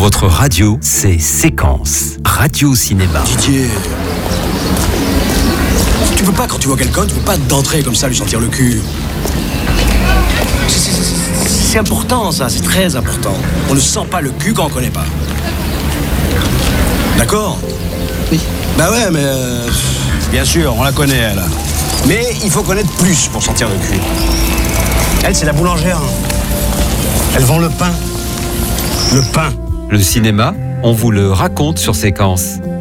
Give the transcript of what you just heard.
votre radio, c'est Séquence, Radio Cinéma. Didier, tu peux pas, quand tu vois quelqu'un, tu peux pas d'entrer comme ça, lui sentir le cul. C'est important ça, c'est très important. On ne sent pas le cul quand on connaît pas. D'accord ? Oui. Bah ouais, mais... bien sûr, on la connaît, elle. Mais il faut connaître plus pour sentir le cul. Elle, c'est la boulangère. Elle vend le pain. Le pain. Le cinéma, on vous le raconte sur Séquence.